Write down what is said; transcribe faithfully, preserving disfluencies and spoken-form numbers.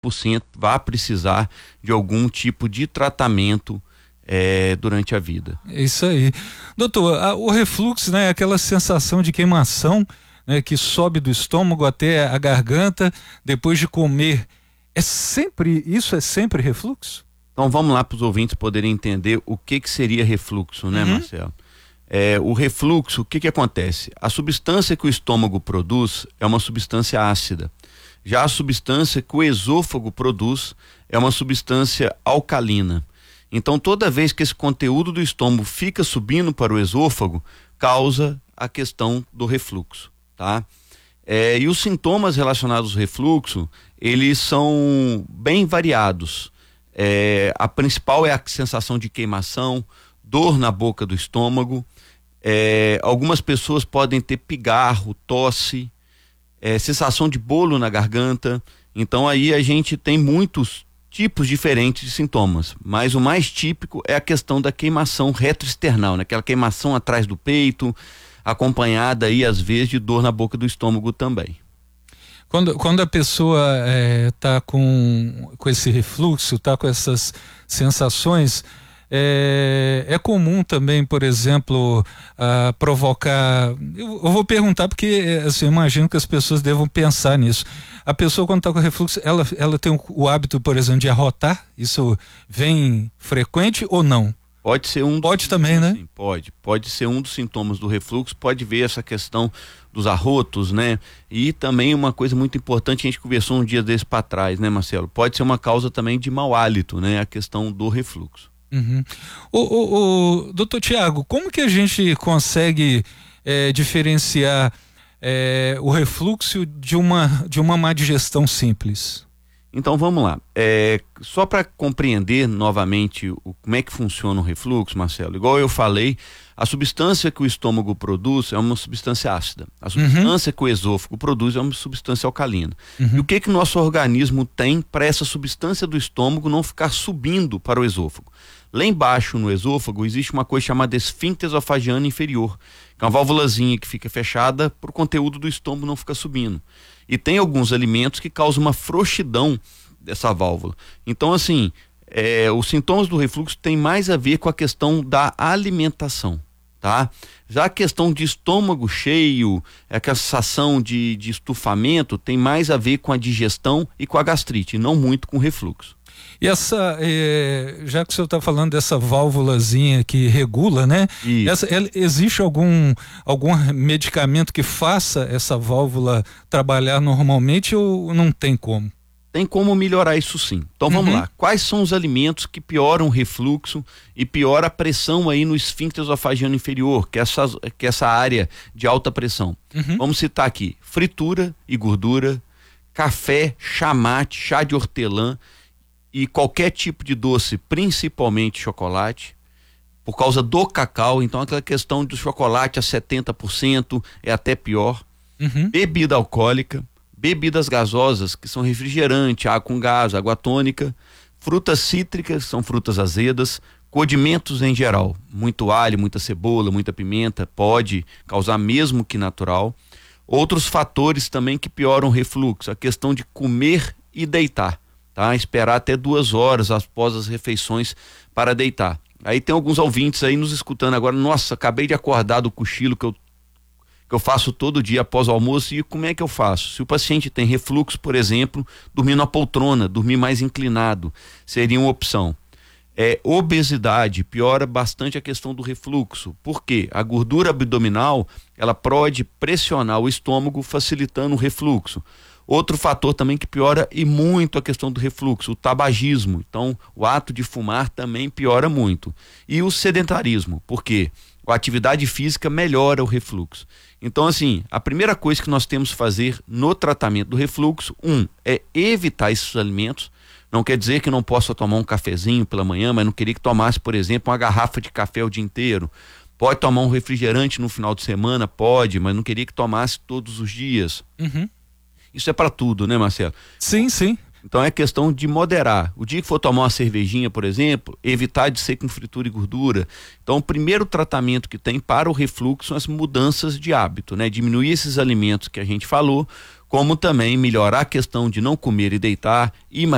por cento vai precisar de algum tipo de tratamento é, durante a vida. Isso aí. Doutor, a, o refluxo, né, é aquela sensação de queimação, né, que sobe do estômago até a garganta depois de comer. É sempre, isso é sempre refluxo? Então vamos lá para os ouvintes poderem entender o que que seria refluxo, né, uhum. Marcelo? É, o refluxo, o que que acontece? A substância que o estômago produz é uma substância ácida. Já a substância que o esôfago produz é uma substância alcalina. Então, toda vez que esse conteúdo do estômago fica subindo para o esôfago, causa a questão do refluxo, tá? É, e os sintomas relacionados ao refluxo, eles são bem variados. É, a principal é a sensação de queimação, dor na boca do estômago. É, algumas pessoas podem ter pigarro, tosse, é, sensação de bolo na garganta. Então, aí a gente tem muitos tipos diferentes de sintomas, mas o mais típico é a questão da queimação retroesternal, né? Aquela queimação atrás do peito, acompanhada aí às vezes de dor na boca do estômago também. Quando, quando a pessoa está é, com, com esse refluxo, está com essas sensações, é, é comum também, por exemplo, uh, provocar. Eu, eu vou perguntar porque assim, eu imagino que as pessoas devam pensar nisso. A pessoa, quando está com refluxo, ela, ela tem o, o hábito, por exemplo, de arrotar? Isso vem frequente ou não? Pode ser um. Pode também, né? Sim, pode. Pode ser um dos sintomas do refluxo. Pode ver essa questão dos arrotos, né? E também uma coisa muito importante, a gente conversou um dia desse para trás, né, Marcelo? Pode ser uma causa também de mau hálito, né? A questão do refluxo. Uhum. O, o, o doutor Tiago, como que a gente consegue é, diferenciar é, o refluxo de uma, de uma má digestão simples? Então vamos lá, é, só para compreender novamente o, como é que funciona o refluxo, Marcelo, igual eu falei, a substância que o estômago produz é uma substância ácida, a substância uhum. que o esôfago produz é uma substância alcalina. Uhum. E o que que nosso organismo tem para essa substância do estômago não ficar subindo para o esôfago? Lá embaixo no esôfago existe uma coisa chamada esfíncter esofagiano inferior, que é uma válvulazinha que fica fechada para o conteúdo do estômago não ficar subindo. E tem alguns alimentos que causam uma frouxidão dessa válvula. Então, assim, é, os sintomas do refluxo têm mais a ver com a questão da alimentação, tá? Já a questão de estômago cheio, aquela sensação de, de estufamento, tem mais a ver com a digestão e com a gastrite, não muito com o refluxo. E essa, eh, já que o senhor está falando dessa válvulazinha que regula, né? Essa, ela, existe algum, algum medicamento que faça essa válvula trabalhar normalmente ou não tem como? Tem como melhorar isso sim. Então vamos uhum. lá. Quais são os alimentos que pioram o refluxo e pioram a pressão aí no esfíncter esofagiano inferior, que é essa, que é essa área de alta pressão? Uhum. Vamos citar aqui: fritura e gordura, café, chamate, chá de hortelã, e qualquer tipo de doce, principalmente chocolate, por causa do cacau. Então aquela questão do chocolate a setenta por cento é até pior. Uhum. Bebida alcoólica, bebidas gasosas, que são refrigerante, água com gás, água tônica, frutas cítricas, são frutas azedas, condimentos em geral, muito alho, muita cebola, muita pimenta, pode causar mesmo que natural. Outros fatores também que pioram o refluxo, a questão de comer e deitar. Tá? Esperar até duas horas após as refeições para deitar. Aí tem alguns ouvintes aí nos escutando agora: nossa, acabei de acordar do cochilo que eu, que eu faço todo dia após o almoço, e como é que eu faço? Se o paciente tem refluxo, por exemplo, dormir na poltrona, dormir mais inclinado, seria uma opção. É, obesidade piora bastante a questão do refluxo, porque a gordura abdominal, ela pode pressionar o estômago, facilitando o refluxo. Outro fator também que piora e muito a questão do refluxo, o tabagismo. Então, o ato de fumar também piora muito. E o sedentarismo, porque a atividade física melhora o refluxo. Então, assim, a primeira coisa que nós temos que fazer no tratamento do refluxo, um, é evitar esses alimentos. Não quer dizer que não possa tomar um cafezinho pela manhã, mas não queria que tomasse, por exemplo, uma garrafa de café o dia inteiro. Pode tomar um refrigerante no final de semana? Pode, mas não queria que tomasse todos os dias. Uhum. Isso é para tudo, né, Marcelo? Sim, sim. Então é questão de moderar. O dia que for tomar uma cervejinha, por exemplo, evitar de ser com fritura e gordura. Então o primeiro tratamento que tem para o refluxo são as mudanças de hábito, né? Diminuir esses alimentos que a gente falou, como também melhorar a questão de não comer e deitar, emagrecer